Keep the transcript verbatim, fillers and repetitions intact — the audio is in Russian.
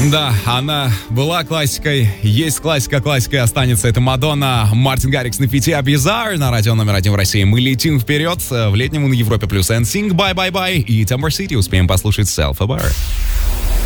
Да, она была классикой, есть классика, классикой останется. Это Мадонна, Мартин Гаррикс на фите Bizarre на радио номер один в России. Мы летим вперед, в летнем на Европе плюс эн синг, Bye Bye Bye и Temper City успеем послушать Self-Aware.